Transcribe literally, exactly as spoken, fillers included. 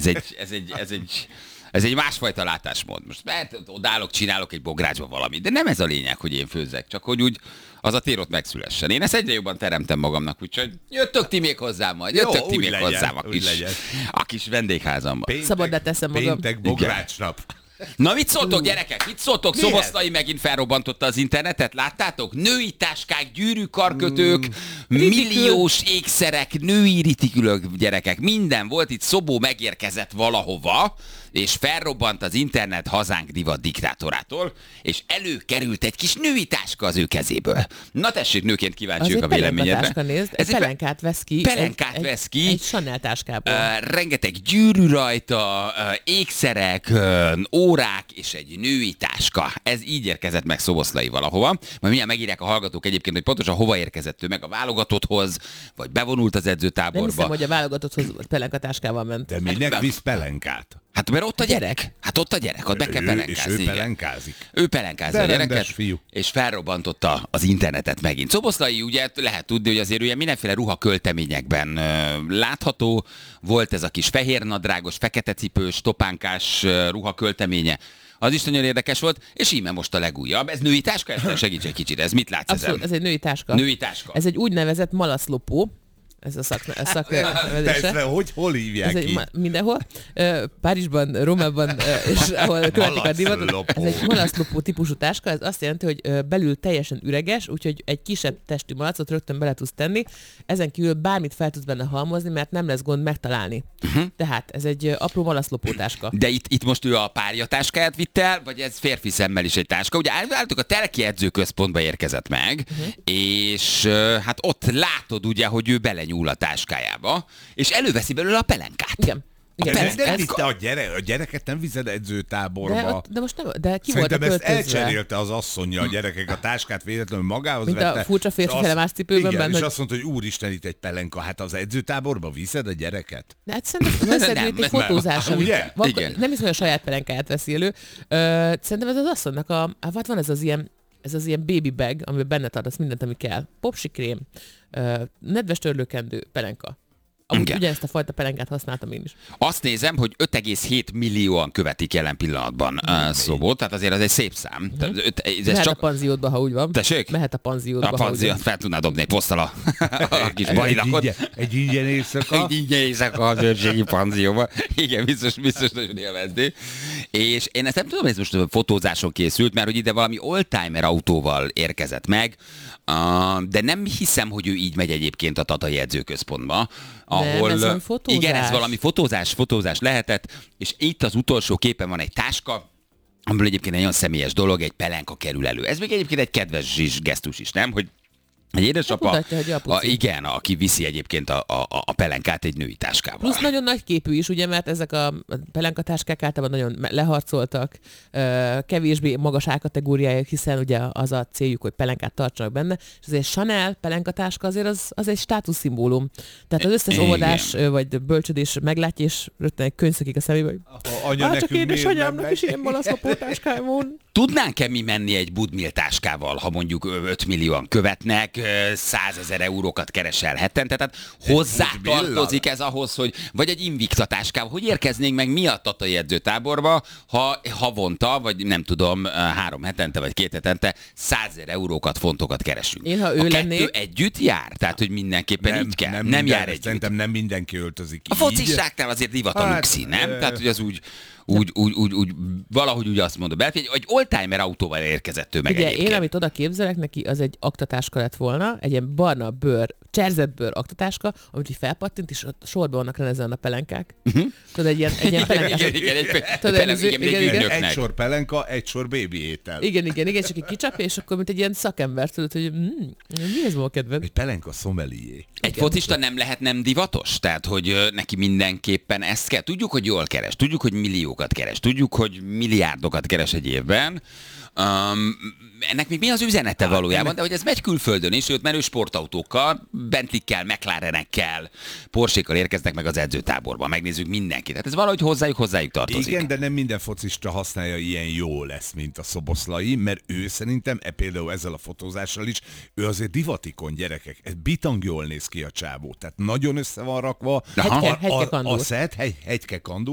Ez egy, ez egy, ez egy, ez egy másfajta látásmód. Most mert odállok, csinálok egy bográcsba valamit, de nem ez a lényeg, hogy én főzzek, csak hogy úgy az a tér ott megszülessen. Én ezt egyre jobban teremtem magamnak, úgyhogy jöttök ti még hozzám majd, jöttök ti még hozzám a kis, a kis vendégházamba. Péntek, Szabad teszem magam. Péntek bográcsnap. Na mit szóltok, gyerekek? Mit szóltok? Szoboszlai megint felrobbantotta az internetet, láttátok? Női táskák, gyűrűkarkötők, mm. milliós ékszerek, női ritikülök, gyerekek. Minden volt, itt Szobó megérkezett valahova, és felrobbant az internet hazánk divat diktátorától, és előkerült egy kis női táska az ő kezéből. Na tessék, nőként kíváncsiak a véleményedre. Nézd, ez egy pelenkát vesz ki. Pelenkát egy, vesz ki. Egy, egy Chanel táskából. Uh, rengeteg gyűrű rajta, uh, ékszerek, uh, órák és egy női táska. Ez így érkezett meg Szoboszlai valahova. Majd mindjárt megírják a hallgatók egyébként, hogy pontosan hova érkezett ő meg, a válogatotthoz, vagy bevonult az edzőtáborba. Nem hiszem, hogy a válogatotthoz pelenkatáskával ment. De minek visz pelenkát? Hát mert ott a gyerek. Hát ott a gyerek, ott be kell pelenkázni. És ő pelenkázik. Ő pelenkázza a gyereket, fiú. És felrobbantotta az internetet megint. Szoboszlai ugye lehet tudni, hogy azért ugye mindenféle ruhakölteményekben ö, látható. Volt ez a kis fehérnadrágos, fekete cipős, topánkás ö, ruhakölteménye. Az is nagyon érdekes volt, és íme most a legújabb. Ez női táska? Ezt segíts egy kicsit, ez mit látsz Abszolút, ezen? ez egy női táska. Női táska. Ez egy úgynevezett malaszlopó. Ez a szak, a szaknevezése. Hogy hol hívják ez ki? Egy, mindenhol. Párizsban, Rómában, és ahol követik a divatot. Ez egy malaszlopó típusú táska, ez azt jelenti, hogy belül teljesen üreges, úgyhogy egy kisebb testű malacot rögtön bele tudsz tenni. Ezen kívül bármit fel tudsz benne halmozni, mert nem lesz gond megtalálni. Uh-huh. Tehát ez egy apró malaszlopó táska. De itt, itt most ő a párja táskáját vitt el, vagy ez férfi szemmel is egy táska? Ugye állítok, a Telki edzőközpontba érkezett meg, uh-huh. és hát ott látod ugye, hogy ő belenyúl a táskájába, és előveszi belőle a pelenkát. Igen. Igen, de ez, nem ez, vitte a, gyere, a gyereket, nem viszed edzőtáborba. De, ott, de most nem, de ki Szerintem volt a ezt költözve? elcserélte az asszonya a gyerekek a táskát véletlenül magához mint vette. A furcsa férfi felemás cipőben. Igen, benne, és hogy... azt mondta, hogy úristen, itt egy pelenka. Hát az edzőtáborba viszed a gyereket? De hát szerintem az nem, egy fotózás, nem, ugye? Vak, nem hiszem, hogy a saját pelenkáját veszi elő. Ö, szerintem ez az asszonynak a... Hát van ez az ilyen, ez az ilyen baby bag, amiben benne tartasz mindent, ami kell. Popsi krém, ö, nedves törlőkendő, pelenka. Amúgy igen. Ugyanezt a fajta pelenkát használtam én is. Azt nézem, hogy öt egész hét millióan követik jelen pillanatban uh, Szobót, tehát azért az egy szép szám. Uh-huh. Tehát öt, ez Mehet csak... a panziódba, ha úgy van. Tessék? Mehet a panziódba, a panziót fel tudná dobni egy poszttal a, a kis bajlakot. Egy, egy ingyen éjszaka. Egy ingyen éjszaka az őrségi panzióba. Igen, biztos, biztos nagyon élvezni. És én ezt nem tudom, hogy ez most fotózáson készült, mert hogy ide valami oldtimer autóval érkezett meg, uh, de nem hiszem, hogy ő így megy egyébként a Tatai edzőközpontba, ahol... Nem, ez valami fotózás. Igen, ez valami fotózás, fotózás lehetett, és itt az utolsó képen van egy táska, amiből egyébként egy olyan személyes dolog, egy pelenka kerül elő. Ez még egyébként egy kedves zsizs gesztus is, nem? Hogy egy édesapa, mutatja, hogy a, igen, aki viszi egyébként a, a, a pelenkát egy női táskával. Plusz nagyon nagy képű is, ugye, mert ezek a pelenkatáskák általában nagyon leharcoltak, kevésbé magas árkategóriájuk, hiszen ugye az a céljuk, hogy pelenkát tartsanak benne, és azért Chanel pelenkatáska azért az, az egy státuszszimbólum. Tehát az összes óvodás vagy bölcsödés meglátja, és rögtön egy könyv szökik a szemébe, hogy Anya, csak édesanyámnak is ilyen malaszlopó táskája van. Tudnánk-e mi menni egy budmil táskával, ha mondjuk öt millióan követnek, százezer eurókat keresel hetente, tehát hozzá tartozik ez ahhoz, hogy vagy egy Invicta táskával, hogy érkeznénk meg mi a Tatai edzőtáborba, ha havonta, vagy nem tudom, három hetente, vagy két hetente százezer eurókat, fontokat keresünk. Én, ha ő a lennék... kettő együtt jár? Tehát, hogy mindenképpen nem, így kell? Nem, nem minden, jár együtt? Szerintem nem mindenki öltözik A focistáknál azért divat a luxi, nem? Hát, Tehát, hogy az úgy... Úgy, úgy, úgy, úgy, valahogy úgy azt mondom, egy, egy oldtimer autóval érkezett ő meg ugye egyébként. Én, amit oda képzelek neki, az egy aktatáska lett volna, egy ilyen barna bőr, cserzett bőr aktatáska, amit így felpattint, és ott sorban vannak rend ezen a pelenkák. Uh-huh. Tudod, egy ilyen, egy ilyen pelenkás. Igen, igen, egy, Tudod, pelenk, igen, igen, igen, igen. Egy sor pelenka, egy sor bébi étel. Igen, igen, igen, csak egy kicsapja, és akkor mint egy ilyen szakember, tudod, hogy mm, mi ez volt kedved? Egy pelenka szomelié. Egy focista nem lehet nem divatos? Tehát, hogy neki mindenképpen ezt kell. Tudjuk, hogy jól keres, tudjuk, hogy milliókat keres, tudjuk, hogy milliárdokat keres egy évben. Um, ennek még mi az üzenete hát, valójában, ennek... de hogy ez megy külföldön is, sőt, menő sportautókkal, Bentleykel, McLarenekkel, Porsékkal érkeznek meg az edzőtáborba, megnézzük mindenkit. Tehát ez valahogy hozzájuk, hozzájuk tartozik. Igen, de nem minden focista használja ilyen jó lesz, mint a Szoboszlai, mert ő szerintem, e például ezzel a fotózással is, ő azért divatikon, gyerekek. Ez bitang jól néz ki a csávó, tehát nagyon össze van rakva. Hegyke, a, hegyke a, a, a szett, hegy, hegyke kandú.